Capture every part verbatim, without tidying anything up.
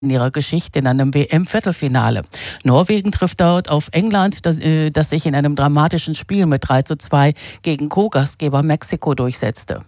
in ihrer Geschichte in einem W M-Viertelfinale. Norwegen trifft dort auf England, das, äh, das sich in einem dramatischen Spiel mit drei zu zwei gegen Co-Gastgeber Mexiko durchsetzte.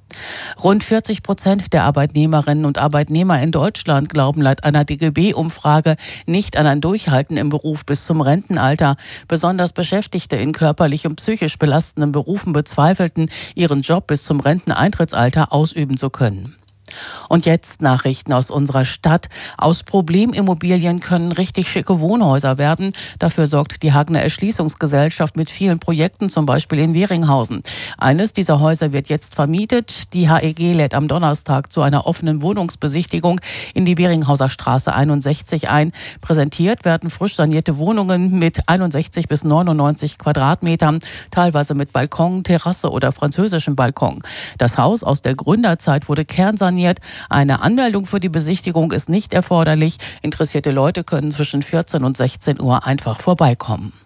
Rund vierzig Prozent der Arbeitnehmerinnen und Arbeitnehmer in Deutschland glauben laut einer D G B-Umfrage nicht an ein Durchhalten im Beruf bis zum Rentenalter. Besonders Beschäftigte in körperlich und psychisch belastenden Berufen bezweifelten, ihren Job bis zum Renteneintrittsalter ausüben zu können. Und jetzt Nachrichten aus unserer Stadt. Aus Problemimmobilien können richtig schicke Wohnhäuser werden. Dafür sorgt die Hagener Erschließungsgesellschaft mit vielen Projekten, zum Beispiel in Weringhausen. Eines dieser Häuser wird jetzt vermietet. Die H E G lädt am Donnerstag zu einer offenen Wohnungsbesichtigung in die Weringhauser Straße einundsechzig ein. Präsentiert werden frisch sanierte Wohnungen mit einundsechzig bis neunundneunzig Quadratmetern, teilweise mit Balkon, Terrasse oder französischem Balkon. Das Haus aus der Gründerzeit wurde kernsaniert. Eine Anmeldung für die Besichtigung ist nicht erforderlich. Interessierte Leute können zwischen vierzehn und sechzehn Uhr einfach vorbeikommen.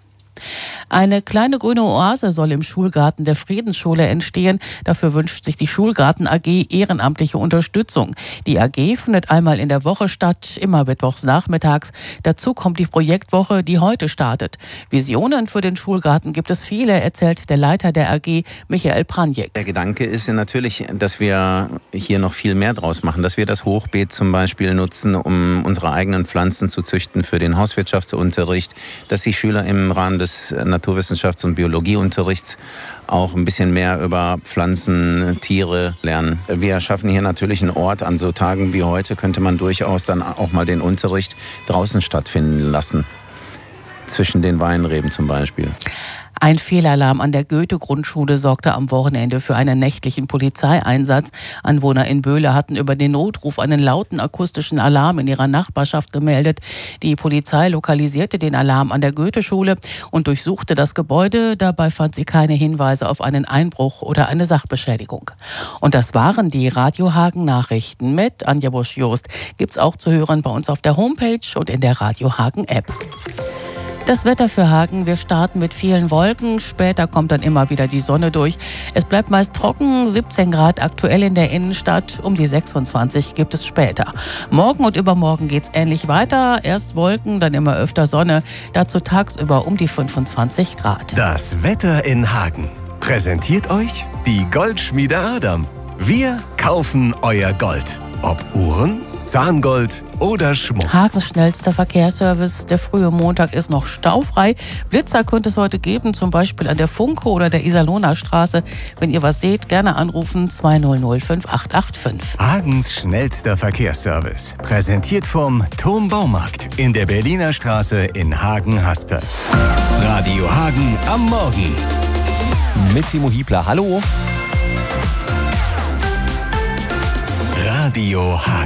Eine kleine grüne Oase soll im Schulgarten der Friedensschule entstehen. Dafür wünscht sich die Schulgarten A G ehrenamtliche Unterstützung. Die A G findet einmal in der Woche statt, immer mittwochs nachmittags. Dazu kommt die Projektwoche, die heute startet. Visionen für den Schulgarten gibt es viele, erzählt der Leiter der A G, Michael Pranjek. Der Gedanke ist natürlich, dass wir hier noch viel mehr draus machen, dass wir das Hochbeet zum Beispiel nutzen, um unsere eigenen Pflanzen zu züchten für den Hauswirtschaftsunterricht, dass die Schüler im Rahmen des Naturwissenschafts- und Biologieunterrichts auch ein bisschen mehr über Pflanzen, Tiere lernen. Wir schaffen hier natürlich einen Ort. An so Tagen wie heute könnte man durchaus dann auch mal den Unterricht draußen stattfinden lassen. Zwischen den Weinreben zum Beispiel. Ein Fehlalarm an der Goethe-Grundschule sorgte am Wochenende für einen nächtlichen Polizeieinsatz. Anwohner in Böhle hatten über den Notruf einen lauten akustischen Alarm in ihrer Nachbarschaft gemeldet. Die Polizei lokalisierte den Alarm an der Goethe-Schule und durchsuchte das Gebäude. Dabei fand sie keine Hinweise auf einen Einbruch oder eine Sachbeschädigung. Und das waren die Radio Hagen Nachrichten mit Anja Busch-Jost. Gibt's auch zu hören bei uns auf der Homepage und in der Radio Hagen App. Das Wetter für Hagen, wir starten mit vielen Wolken, später kommt dann immer wieder die Sonne durch. Es bleibt meist trocken, siebzehn Grad aktuell in der Innenstadt, um die sechsundzwanzig gibt es später. Morgen und übermorgen geht's ähnlich weiter, erst Wolken, dann immer öfter Sonne, dazu tagsüber um die fünfundzwanzig Grad. Das Wetter in Hagen präsentiert euch die Goldschmiede Adam. Wir kaufen euer Gold, ob Uhren, Zahngold oder Schmuck. Hagens schnellster Verkehrsservice. Der frühe Montag ist noch staufrei. Blitzer könnte es heute geben, zum Beispiel an der Funke oder der Iserlohner Straße. Wenn ihr was seht, gerne anrufen zwei null null fünf acht acht fünf. Hagens schnellster Verkehrsservice. Präsentiert vom Turmbaumarkt in der Berliner Straße in Hagen-Haspe. Radio Hagen am Morgen. Mit Timo Hiebler. Hallo. Radio Hagen.